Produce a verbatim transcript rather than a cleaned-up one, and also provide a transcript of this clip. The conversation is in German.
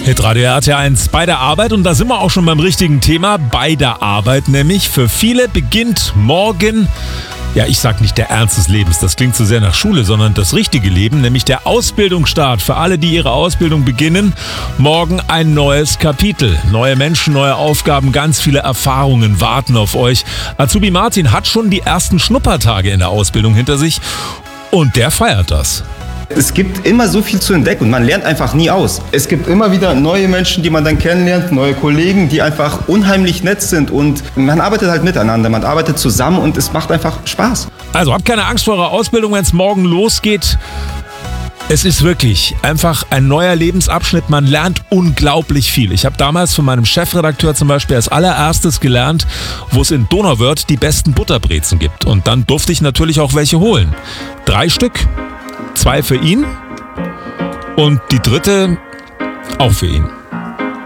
Hitradio R T eins bei der Arbeit, und da sind wir auch schon beim richtigen Thema, bei der Arbeit nämlich. Für viele beginnt morgen, ja, ich sag nicht der Ernst des Lebens, das klingt zu sehr nach Schule, sondern das richtige Leben, nämlich der Ausbildungsstart. Für alle, die ihre Ausbildung beginnen, morgen ein neues Kapitel. Neue Menschen, neue Aufgaben, ganz viele Erfahrungen warten auf euch. Azubi Martin hat schon die ersten Schnuppertage in der Ausbildung hinter sich und der feiert das. Es gibt immer so viel zu entdecken und man lernt einfach nie aus. Es gibt immer wieder neue Menschen, die man dann kennenlernt, neue Kollegen, die einfach unheimlich nett sind, und man arbeitet halt miteinander, man arbeitet zusammen und es macht einfach Spaß. Also habt keine Angst vor eurer Ausbildung, wenn es morgen losgeht. Es ist wirklich einfach ein neuer Lebensabschnitt. Man lernt unglaublich viel. Ich habe damals von meinem Chefredakteur zum Beispiel als allererstes gelernt, wo es in Donauwörth die besten Butterbrezen gibt. Und dann durfte ich natürlich auch welche holen. Drei Stück. Zwei für ihn und die dritte auch für ihn.